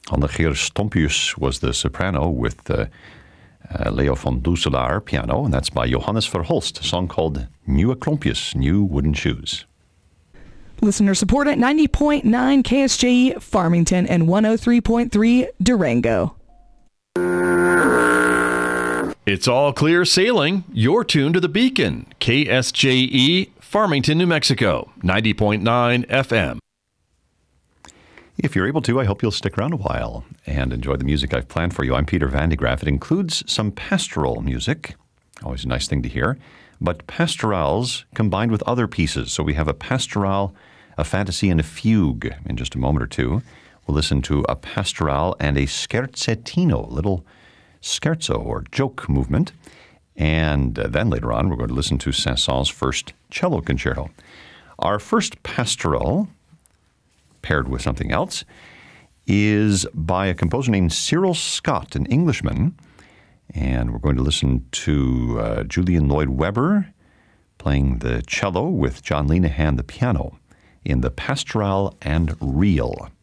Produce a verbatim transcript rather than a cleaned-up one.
Annegeer Stompius was the soprano with uh, uh, Leo von Dusselaar piano, and that's by Johannes Verhulst, a song called Nieuwe Klompjes, New Wooden Shoes. Listener support at ninety point nine K S J E Farmington and one oh three point three Durango. It's all clear sailing. You're tuned to the Beacon, K S J E, Farmington, New Mexico, ninety point nine F M. If you're able to, I hope you'll stick around a while and enjoy the music I've planned for you. I'm Peter Van de Graaff. It includes some pastoral music, always a nice thing to hear, but pastorals combined with other pieces. So we have a pastoral, a fantasy, and a fugue. In just a moment or two, we'll listen to a pastoral and a scherzettino, little scherzo or joke movement. And uh, then later on, we're going to listen to Saint-Saëns' first cello concerto. Our first pastoral, paired with something else, is by a composer named Cyril Scott, an Englishman. And we're going to listen to uh, Julian Lloyd Webber playing the cello with John Linehan the piano in the Pastoral and Reel.